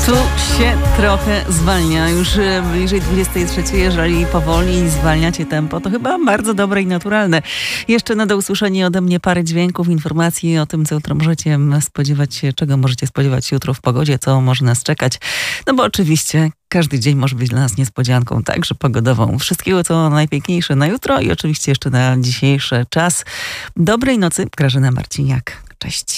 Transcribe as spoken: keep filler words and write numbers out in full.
Tu się trochę zwalnia. Już bliżej dwudziestej trzeciej, jeżeli powoli zwalniacie tempo, to chyba bardzo dobre i naturalne. Jeszcze na do usłyszenia ode mnie parę dźwięków, informacji o tym, co jutro możecie spodziewać się, czego możecie spodziewać się jutro w pogodzie, co może nas czekać. No bo oczywiście każdy dzień może być dla nas niespodzianką, także pogodową. Wszystkiego, co najpiękniejsze na jutro i oczywiście jeszcze na dzisiejszy czas. Dobrej nocy, Grażyna Marciniak. Cześć.